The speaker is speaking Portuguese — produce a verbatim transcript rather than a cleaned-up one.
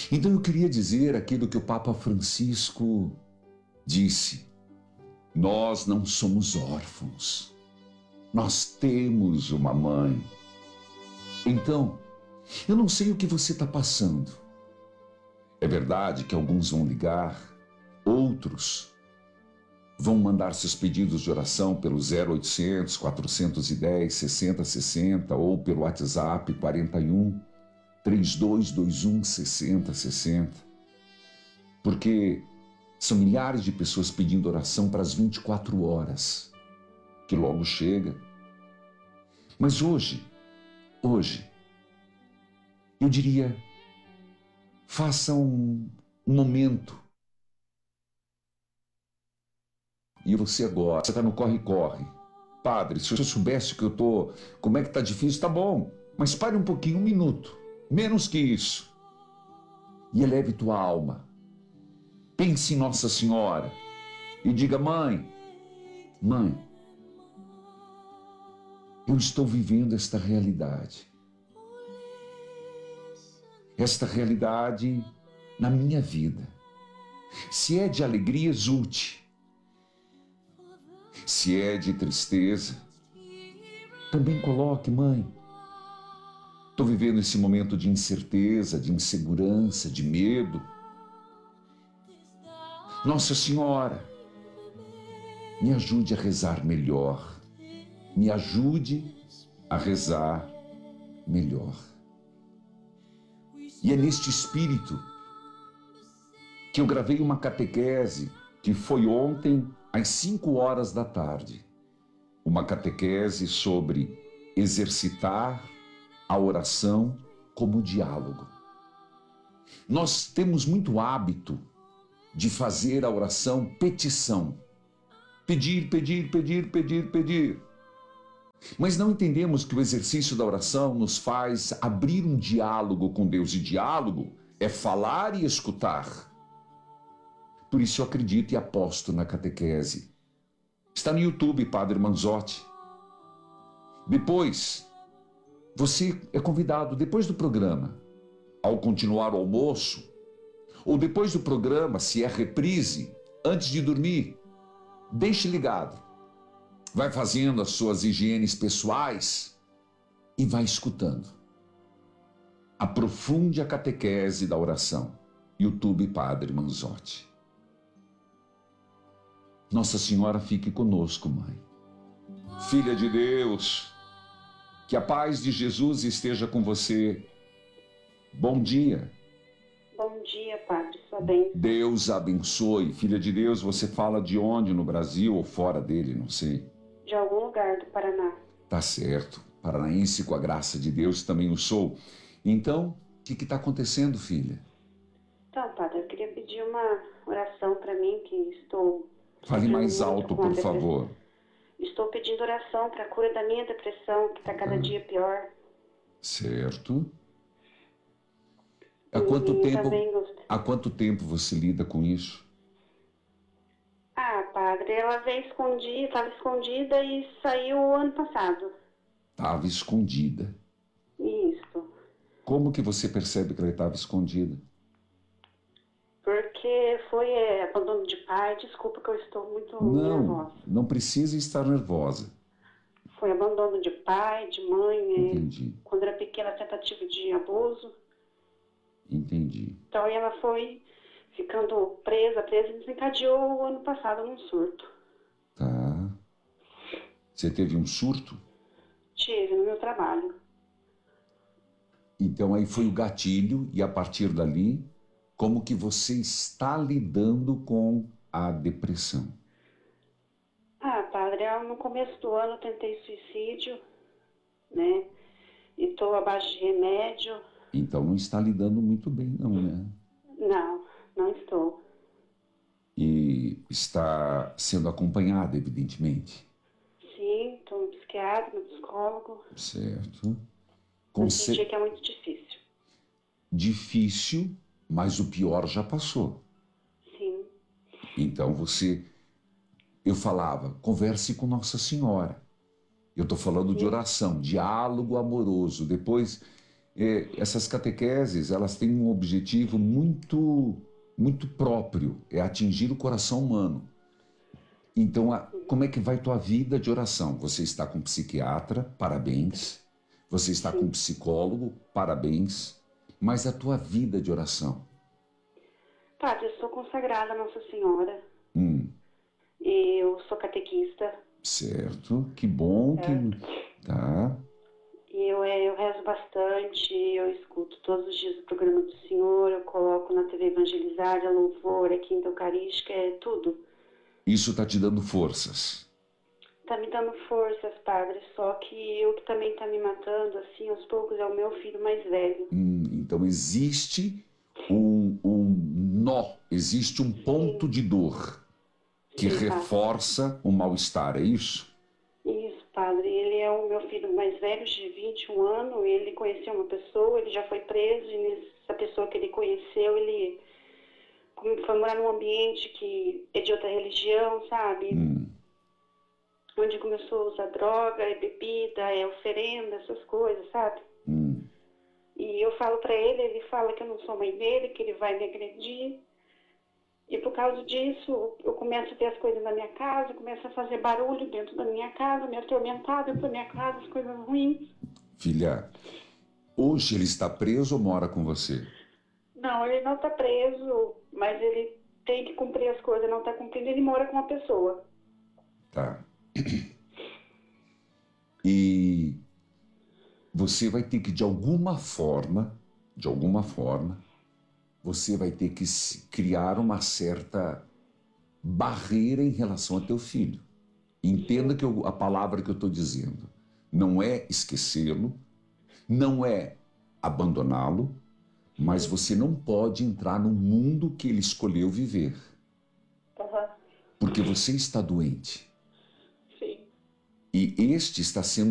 Então eu queria dizer aquilo que o Papa Francisco disse: nós não somos órfãos, nós temos uma mãe. Então, eu não sei o que você está passando. É verdade que alguns vão ligar, outros vão mandar seus pedidos de oração pelo zero oitocentos, quatrocentos e dez, sessenta sessenta ou pelo WhatsApp quarenta e um, trinta e dois vinte e um, sessenta sessenta. Porque são milhares de pessoas pedindo oração para as vinte e quatro horas, que logo chega. Mas hoje, hoje, eu diria, faça um, um momento. E você agora, você está no corre-corre. Padre, se eu soubesse que eu estou, como é que está difícil, tá bom. Mas pare um pouquinho, um minuto. Menos que isso. E eleve tua alma. Pense em Nossa Senhora. E diga: mãe, mãe, eu estou vivendo esta realidade. Esta realidade na minha vida. Se é de alegria, exulte. Se é de tristeza, também coloque: mãe, estou vivendo esse momento de incerteza, de insegurança, de medo. Nossa Senhora, me ajude a rezar melhor. Me ajude a rezar melhor. E é neste espírito que eu gravei uma catequese que foi ontem às cinco horas da tarde. Uma catequese sobre exercitar a oração como diálogo. Nós temos muito hábito de fazer a oração petição. Pedir, pedir, pedir, pedir, pedir. Mas não entendemos que o exercício da oração nos faz abrir um diálogo com Deus. E diálogo é falar e escutar. Por isso eu acredito e aposto na catequese. Está no YouTube, Padre Manzotti. Depois, você é convidado, depois do programa, ao continuar o almoço, ou depois do programa, se é reprise, antes de dormir, deixe ligado. Vai fazendo as suas higienes pessoais e vai escutando. Aprofunde a catequese da oração. YouTube, Padre Manzotti. Nossa Senhora fique conosco, mãe. Filha de Deus, que a paz de Jesus esteja com você. Bom dia. Bom dia, Padre, sua bênção. Deus abençoe. Filha de Deus, você fala de onde? No Brasil ou fora dele? Não sei. De algum lugar do Paraná. Tá certo. Paranaense, com a graça de Deus, também o sou. Então, o que está acontecendo, filha? Então, Padre, eu queria pedir uma oração para mim, que estou... Fale mais alto, por favor. Estou pedindo oração para a cura da minha depressão, que está cada Ah. dia pior. Certo. Há quanto E tempo, também gost- há quanto tempo você lida com isso? Ah, Padre, ela veio escondida, estava escondida e saiu ano passado. Estava escondida. Isso. Como que você percebe que ela estava escondida? Porque foi é, abandono de pai, desculpa que eu estou muito Não, nervosa. não precisa estar nervosa. Foi abandono de pai, de mãe, é, Entendi, quando era pequena, tentativa de abuso. entendi. Então ela foi ficando presa, presa e desencadeou o ano passado num surto. Tá. Você teve um surto? Tive no meu trabalho. Então aí foi o gatilho e a partir dali, como que você está lidando com a depressão? Ah, Padre, eu, no começo do ano eu tentei suicídio, né? E estou abaixo de remédio. Então não está lidando muito bem não, né? Não, não estou. E está sendo acompanhada, evidentemente. Sim, estou no psiquiatra, no psicólogo. Certo. Eu Com senti ce... que é muito difícil. Difícil, mas o pior já passou. Sim. Então você... Eu falava, converse com Nossa Senhora. Eu estou falando de oração, diálogo amoroso. Depois é, essas catequeses, elas têm um objetivo muito, muito próprio, é atingir o coração humano. Então, a, como é que vai tua vida de oração? Você está com psiquiatra, parabéns. Você está com Sim. psicólogo, parabéns. Mas a tua vida de oração? Padre, eu sou consagrada a Nossa Senhora. Hum, Eu sou catequista. certo, que bom que... Tá, E eu, é, eu rezo bastante, eu escuto todos os dias o programa do Senhor, eu coloco na T V Evangelizar, é louvor, é quinta eucarística, é tudo. isso está te dando forças. Tá me dando forças, Padre, só que o que também tá me matando, assim, aos poucos, é o meu filho mais velho. Hum, então existe um, um nó, existe um ponto de dor que Sim, Padre. reforça o mal-estar, é isso? Isso, Padre, ele é o meu filho mais velho, de vinte e um anos, ele conheceu uma pessoa, ele já foi preso, e nessa pessoa que ele conheceu, ele foi morar num ambiente que é de outra religião, sabe? Hum, Onde começou a usar droga, é bebida, é oferenda, essas coisas, sabe? hum. E eu falo pra ele, ele fala que eu não sou mãe dele, que ele vai me agredir. E por causa disso, eu começo a ver as coisas na minha casa, começo a fazer barulho dentro da minha casa, me atormentar dentro da minha casa, as coisas ruins. Filha, hoje ele está preso ou mora com você? Não, ele não tá preso, mas ele tem que cumprir as coisas, não tá cumprindo, ele mora com uma pessoa. Tá. E você vai ter que, de alguma forma, de alguma forma, você vai ter que se- criar uma certa barreira em relação a teu filho. Entenda que eu- a palavra que eu estou dizendo não é esquecê-lo, não é abandoná-lo, mas você não pode entrar no mundo que ele escolheu viver, Aham, porque você está doente. sim. E este está sendo